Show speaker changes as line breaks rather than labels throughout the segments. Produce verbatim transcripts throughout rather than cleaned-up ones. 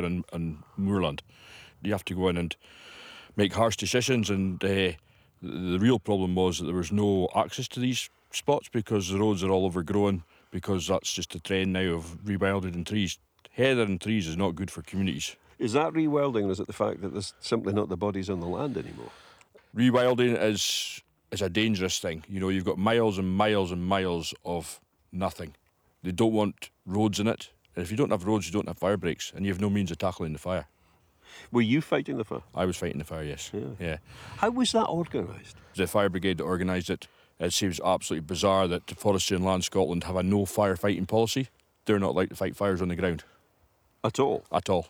on, on moorland. You have to go in and make harsh decisions, and uh, the real problem was that there was no access to these spots because the roads are all overgrown, because that's just the trend now of rewilding and trees. Heather and trees is not good for communities.
Is that rewilding, or is it the fact that there's simply not the bodies on the land anymore?
Rewilding is is a dangerous thing. You know, you've got miles and miles and miles of nothing. They don't want roads in it. And if you don't have roads, you don't have fire breaks, and you have no means of tackling the fire.
Were you fighting the fire?
I was fighting the fire, yes.
Yeah.
yeah.
How was that organised?
The fire brigade that organised it. It seems absolutely bizarre that the Forestry and Land Scotland have a no firefighting policy. They're not allowed to fight fires on the ground.
At all?
At all.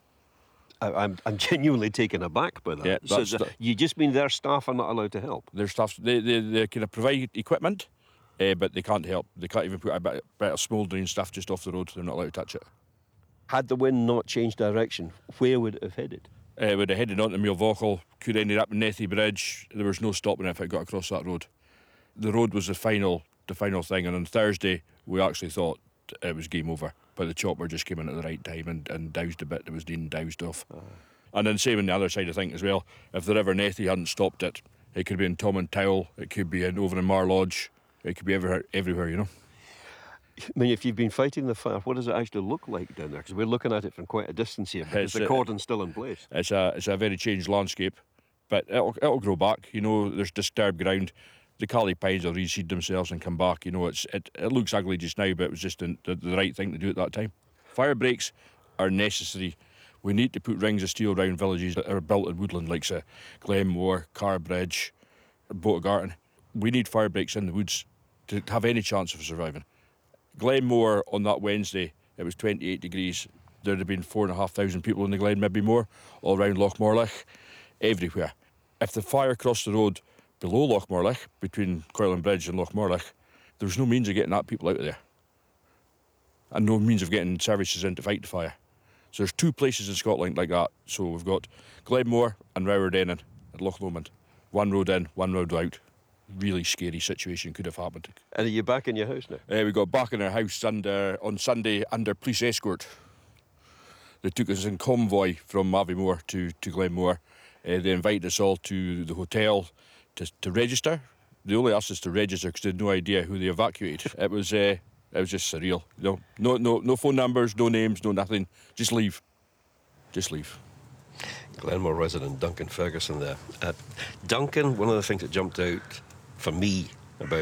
I, I'm, I'm genuinely taken aback by that.
Yeah,
so
that's
the,
the-
you just mean their staff are not allowed to help?
Their staff, they, they, they kind of provide equipment, uh, but they can't help. They can't even put a bit, bit of smouldering stuff just off the road. They're not allowed to touch it.
Had the wind not changed direction, where would it have headed?
Uh, it would have headed on to Muirvochel, could have ended up in Nethy Bridge. There was no stopping it if it got across that road. The road was the final, the final thing, and on Thursday we actually thought it was game over, but the chopper just came in at the right time and, and doused a bit that was being doused off. Uh. And then same on the other side, I think, as well. If the River Nethy hadn't stopped it, it could be in Tom and Towel, it could be in, over in Mar Lodge, it could be everywhere, everywhere, you know.
I mean, if you've been fighting the fire, what does it actually look like down there? Because we're looking at it from quite a distance here, because the cordon's still in place.
It's a, it's a very changed landscape, but it'll, it'll grow back. You know, there's disturbed ground. The Cali pines will reseed themselves and come back. You know, it's it, it looks ugly just now, but it was just the, the, the right thing to do at that time. Fire breaks are necessary. We need to put rings of steel around villages that are built in woodland, like say, Glenmore, Carbridge, Botagarton. We need fire breaks in the woods to have any chance of surviving. Glenmore on that Wednesday, it was twenty-eight degrees. There'd have been four and a half thousand people in the Glen, maybe more, all around Lochmorlich, everywhere. If the fire crossed the road below Lochmorlich, between Coilan Bridge and Lochmorlich, there was no means of getting that people out of there, and no means of getting services in to fight the fire. So there's two places in Scotland like that. So we've got Glenmore and Rowerdennan at Loch Lomond. One road in, one road out. Really scary situation could have happened.
And are you back in your house now?
Uh, we got back in our house under, on Sunday under police escort. They took us in convoy from Aviemore to, to Glenmore. Uh, they invited us all to the hotel to, to register. They only asked us to register because they had no idea who they evacuated. It was uh, it was just surreal. You know, no, no, no phone numbers, no names, no nothing. Just leave. Just leave.
Glenmore resident Duncan Ferguson there. Uh, Duncan, one of the things that jumped out for me